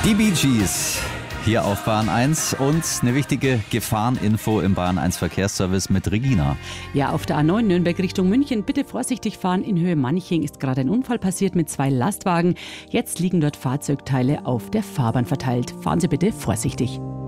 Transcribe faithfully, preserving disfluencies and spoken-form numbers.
Die Bee Gees hier auf Bayern eins und eine wichtige Gefahreninfo im Bayern eins Verkehrsservice mit Regina. Ja, auf der A neun Nürnberg Richtung München bitte vorsichtig fahren. In Höhe Manching ist gerade ein Unfall passiert mit zwei Lastwagen. Jetzt liegen dort Fahrzeugteile auf der Fahrbahn verteilt. Fahren Sie bitte vorsichtig.